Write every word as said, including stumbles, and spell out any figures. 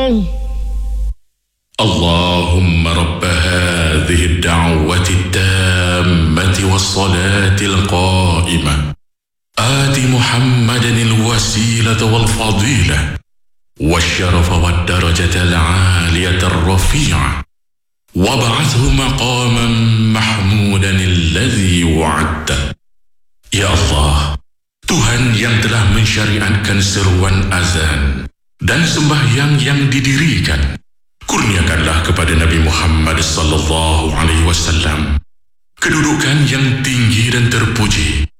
Kiai. اللهم رب هذه الدعوة التامة والصلاة القائمة آت محمدا الوسيلة والفضيلة والشرف والدرجة العالية الرفيعة وابعثه مقاما محمودا الذي وعدته. Ya Allah, Tuhan yang telah mensyariatkan seruan azan dan sembahyang yang didirikan, kurniakanlah kepada Nabi Muhammad sallallahu alaihi wasallam kedudukan yang tinggi dan terpuji